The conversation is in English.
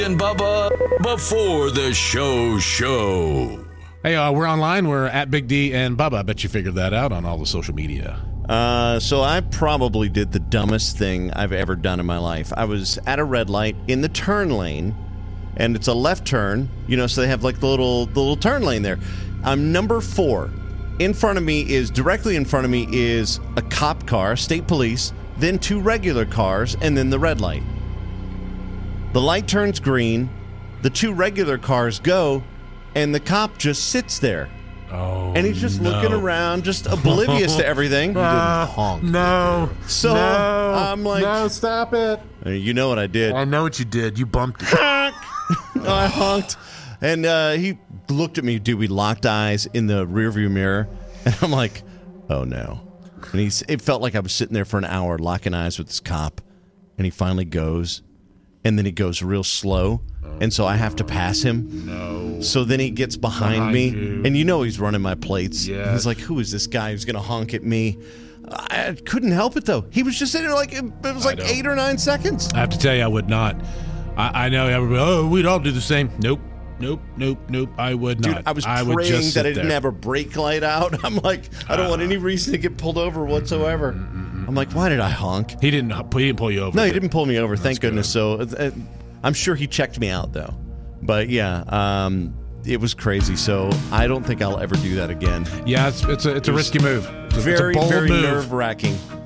and Bubba before the show. Hey, we're online. We're at Big D and Bubba. I bet you figured that out on all the social media. So I probably did the dumbest thing I've ever done in my life. I was at a red light in the turn lane, and it's a left turn, so they have like the little turn lane there. I'm number 4. Directly in front of me is a cop car, state police, then 2 regular cars, and then the red light. The light turns green, the 2 regular cars go, and the cop just sits there. Oh, and he's just looking around, just oblivious to everything. You didn't honk. No. So I'm like... No, stop it. You know what I did. I know what you did. You bumped it. I honked. And he looked at me, dude. We locked eyes in the rearview mirror. And I'm like, oh, no. And it felt like I was sitting there for an hour locking eyes with this cop. And he finally goes. And then he goes real slow. And so I have to pass him. No. So then he gets behind me. You. And he's running my plates. Yes. He's like, who is this guy who's going to honk at me? I couldn't help it, though. He was just sitting there like, it was like 8 or 9 seconds. I have to tell you, I would not. I know everybody, we'd all do the same. Nope. I would not. Dude, I was would praying just that I sit didn't there. have a brake light out. I'm like, I don't want any reason to get pulled over whatsoever. I'm like, why did I honk? He didn't pull you over. No, he didn't pull me over. Thank goodness. So I'm sure he checked me out, though. But yeah, it was crazy. So I don't think I'll ever do that again. Yeah, it's a risky move. It's a Very, bold very move. nerve-wracking.